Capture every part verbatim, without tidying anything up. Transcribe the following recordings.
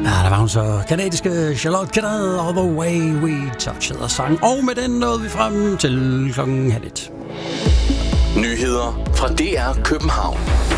Ja, der var hun så kanadiske Charlotte Kennedy, All the Way We Touch hedder sang. Og med den nåede vi frem til klokken halv et. Nyheder fra D R København.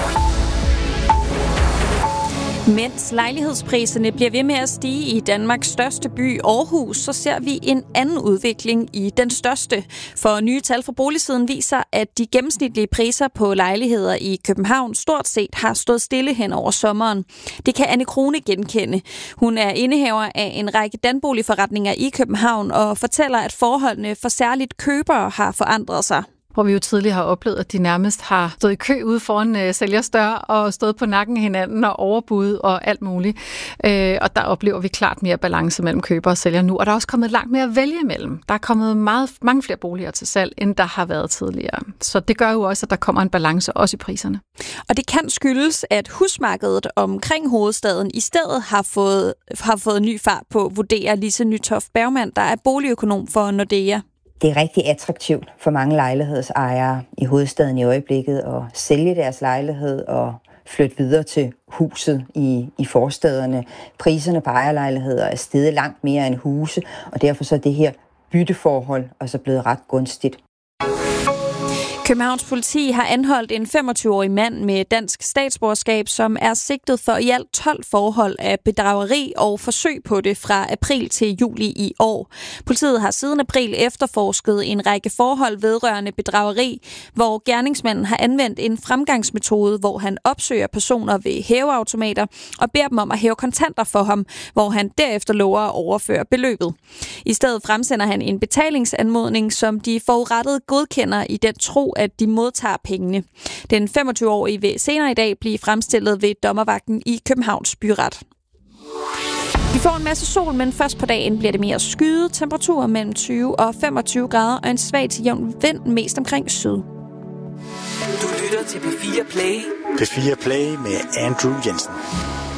Mens lejlighedspriserne bliver ved med at stige i Danmarks største by, Aarhus, så ser vi en anden udvikling i den største. For nye tal fra Boligsiden viser, at de gennemsnitlige priser på lejligheder i København stort set har stået stille hen over sommeren. Det kan Anne Krone genkende. Hun er indehaver af en række danboligforretninger i København og fortæller, at forholdene for særligt købere har forandret sig. Hvor vi jo tidligere har oplevet, at de nærmest har stået i kø ude foran øh, sælgers dør og stået på nakken af hinanden og overbud og alt muligt. Øh, og der oplever vi klart mere balance mellem køber og sælger nu. Og der er også kommet langt mere at vælge imellem. Der er kommet meget, mange flere boliger til salg, end der har været tidligere. Så det gør jo også, at der kommer en balance også i priserne. Og det kan skyldes, at husmarkedet omkring hovedstaden i stedet har fået, har fået ny fart på, vurderer Lise Nytoft Bergmann, der er boligøkonom for Nordea. Det er rigtig attraktivt for mange lejlighedsejere i hovedstaden i øjeblikket at sælge deres lejlighed og flytte videre til huset i, i forstaderne. Priserne på ejerlejligheder er steget langt mere end huse, og derfor så er det her bytteforhold også blevet ret gunstigt. Københavns politi har anholdt en femogtyve-årig mand med dansk statsborgerskab, som er sigtet for i alt tolv forhold af bedrageri og forsøg på det fra april til juli i år. Politiet har siden april efterforsket en række forhold vedrørende bedrageri, hvor gerningsmanden har anvendt en fremgangsmetode, hvor han opsøger personer ved hæveautomater og beder dem om at hæve kontanter for ham, hvor han derefter lover at overføre beløbet. I stedet fremsender han en betalingsanmodning, som de forurettede godkender i den tro, at de modtager pengene. Den femogtyve-årige vil senere i dag blive fremstillet ved dommervagten i Københavns Byret. Vi får en masse sol, men først på dagen bliver det mere skyet. Temperaturer mellem tyve og femogtyve grader og en svag til jævn vind mest omkring syd. Du lytter til P fire Play. P fire Play med Andrew Jensen.